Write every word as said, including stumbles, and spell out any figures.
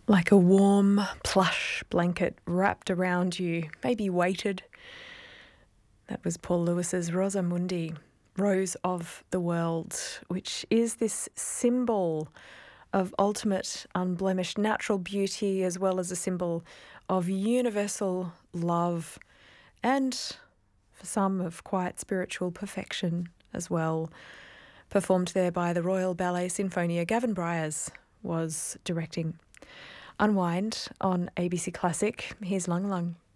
Like a warm plush blanket wrapped around you, maybe weighted. That was Paul Lewis's Rosa Mundi, Rose of the World, which is this symbol of ultimate, unblemished natural beauty, as well as a symbol of universal love and, for some, of quiet spiritual perfection as well. Performed there by the Royal Ballet Sinfonia. Gavin Bryars was directing. Unwind on A B C Classic. Here's Lung Lung.